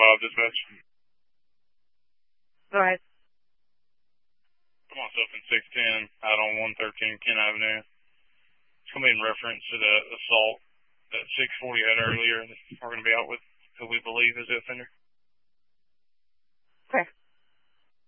dispatch. Go ahead. I'm myself in 610 out on 113 Kent Avenue. It's going to be in reference to the assault that 640 had earlier that we're going to be out with who we believe is the offender.